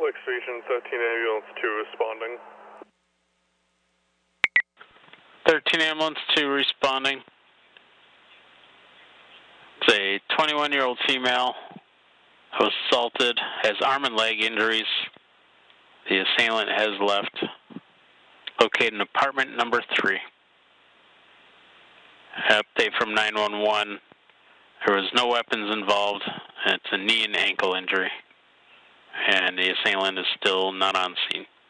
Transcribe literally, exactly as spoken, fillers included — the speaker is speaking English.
Lake Station, thirteen ambulance two responding. thirteen ambulance two responding. It's a twenty-one-year-old female who was assaulted, has arm and leg injuries. The assailant has left. Located in apartment number three. Update from nine one one. There was no weapons involved. It's a knee and ankle injury. And the assailant is still not on scene.